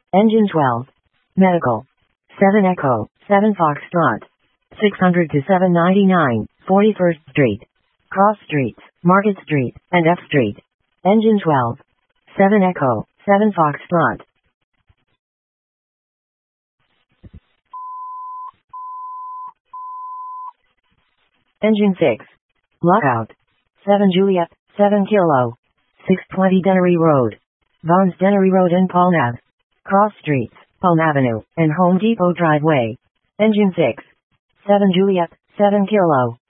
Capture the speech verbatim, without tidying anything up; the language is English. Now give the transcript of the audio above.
Engine twelve. Medical. seven Echo, seven Foxtrot. six hundred to seven ninety-nine, forty-first Street. Cross Streets, Market Street, and F Street. Engine twelve. seven Echo, seven Foxtrot. Engine six. Lockout. seven Juliet, seven Kilo. six twenty Dennery Road. Vaughn's Dennery Road and Palm Cross Streets, Palm Avenue, and Home Depot Driveway. Engine six. seven Juliet, seven Kilo.